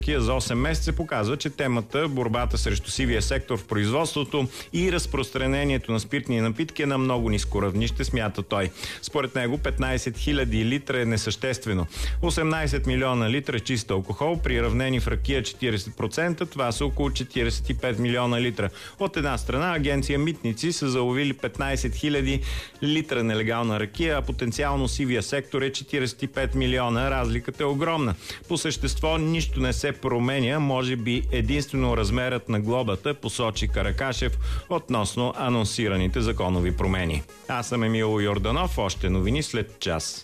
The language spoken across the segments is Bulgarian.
за 8 месеца показва, че темата борбата срещу сивия сектор в производството и разпространението на спиртни напитки е на много ниско равнище, смята той. Според него 15 000 литра е несъществено. 18 милиона литра чист алкохол, приравнени в ракия 40%, това са около 45 милиона литра. От една страна, агенция Митници са заловили 15 000 литра нелегална ракия, а потенциално сивия сектор е 45 милиона. Разликата е огромна. По същество нищо не се променя, може би единствено размерът на глобата, посочи Каракашев относно анонсираните законови промени. Аз съм Емил Йорданов, още новини след час.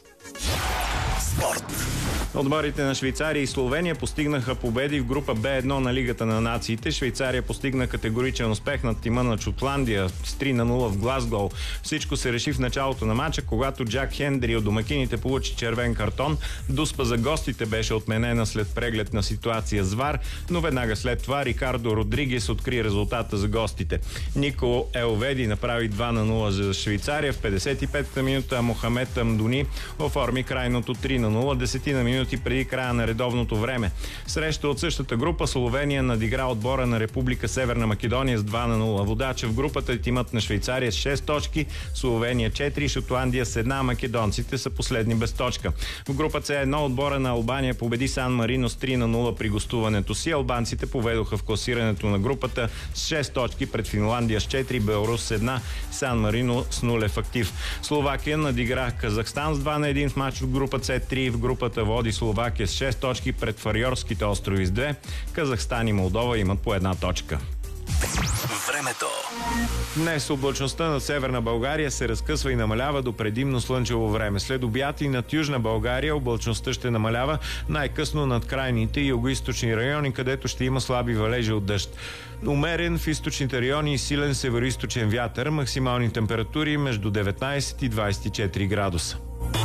Спорт. Отборите на Швейцария и Словения постигнаха победи в група Б1 на Лигата на нациите. Швейцария постигна категоричен успех над тима на Шотландия с 3-0 в Глазгоу. Всичко се реши в началото на мача, когато Джак Хендри от домакините получи червен картон. Дуспа за гостите беше отменена след преглед на ситуация с ВАР, но веднага след това Рикардо Родригес откри резултата за гостите. Нико Елведи направи 2-0 за Швейцария в 55-та минута, а Мохамед Амдуни оформи крайното 3-0 десетина минути преди края на редовното време. Среща от същата група Словения надигра отбора на Република Северна Македония с 2-0. Водача в групата е тимът на Швейцария с 6 точки, Словения 4, Шотландия с 1, македонците са последни без точка. В група С1 отбора на Албания победи Сан Марино с 3-0 при гостуването си. Албанците поведоха в класирането на групата с 6 точки пред Финландия с 4, Беларус с 1, Сан Марино с 0 актив. Словакия надигра Казахстан с 2-1 в матч от група С3. В групата води Словакия с 6 точки пред Фариорските острови с 2. Казахстан и Молдова имат по 1 точка. Времето. Днес облачността над Северна България се разкъсва и намалява до предимно слънчево време. След обяд и над Южна България облачността ще намалява най-късно над крайните и югоизточни райони, където ще има слаби валежи от дъжд. Умерен в източните райони и силен североизточен вятър, максимални температури между 19 и 24 градуса.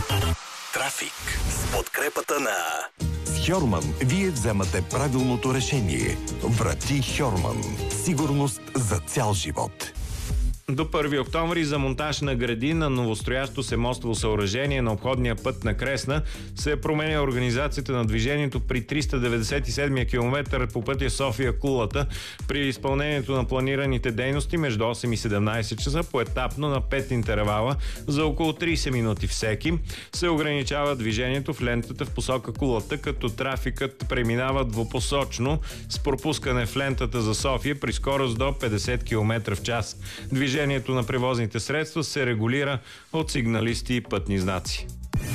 Трафик с подкрепата на Хьорман. Вие вземате правилното решение. Врати Хьорман. Сигурност за цял живот. До 1 октомври за монтаж на греди на новостроящо се мостово съоръжение на обходния път на Кресна се променя организацията на движението при 397 км по пътя София-Кулата при изпълнението на планираните дейности между 8 и 17 часа поетапно на 5 интервала за около 30 минути всеки. Се ограничава движението в лентата в посока Кулата, като трафикът преминава двупосочно с пропускане в лентата за София при скорост до 50 км в час. Движението на превозните средства се регулира от сигналисти и пътни знаци.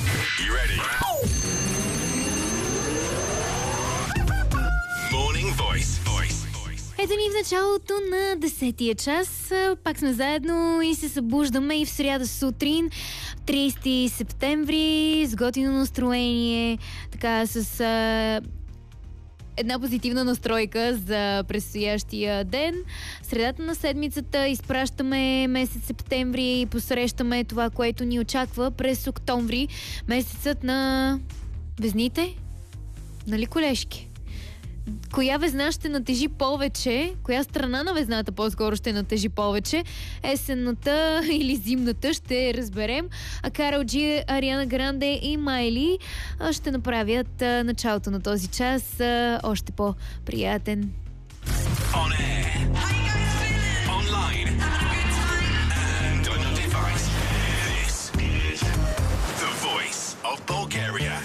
Ето ни в началото на 10-тия час. Пак сме заедно и се събуждаме и в сряда сутрин, 30 септември, с готино настроение, така с една позитивна настройка за предстоящия ден. Средата на седмицата изпращаме месец септември и посрещаме това, което ни очаква през октомври, месецът на везните. Нали, колежки? Коя везна ще натежи повече? Коя страна на везната по-скоро ще натежи повече? Есенната или зимната ще разберем. А Карол Джи, Ариана Гранде и Майли ще направят началото на този час още по-приятен. On air, online, and on your device. This is the voice of Bulgaria.